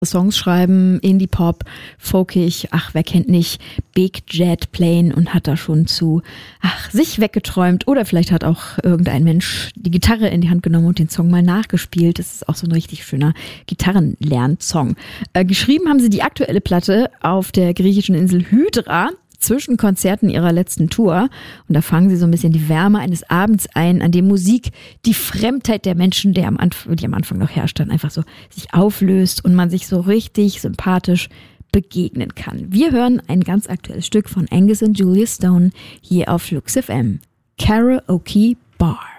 Songs schreiben, Indie-Pop, folkig, wer kennt nicht, Big Jet Plane und hat da schon zu, sich weggeträumt oder vielleicht hat auch irgendein Mensch die Gitarre in die Hand genommen und den Song mal nachgespielt. Das ist auch so ein richtig schöner Gitarrenlern-Song. Geschrieben haben sie die aktuelle Platte auf der griechischen Insel Hydra zwischen Konzerten ihrer letzten Tour. Und da fangen sie so ein bisschen die Wärme eines Abends ein, an dem Musik die Fremdheit der Menschen, die am Anfang noch herrscht, dann einfach so sich auflöst und man sich so richtig sympathisch begegnen kann. Wir hören ein ganz aktuelles Stück von Angus und Julia Stone hier auf Flux FM. Karaoke Bar.